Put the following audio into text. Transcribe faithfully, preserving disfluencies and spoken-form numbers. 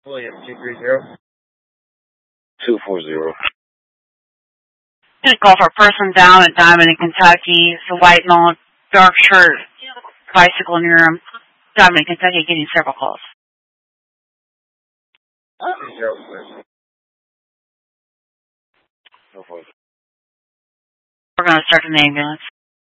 William, two three zero. two four zero. Gonna call for a person down at Diamond in Kentucky. It's a white male, dark shirt, bicycle near him. Diamond in Kentucky getting several calls. Zero, please. We're gonna start an ambulance.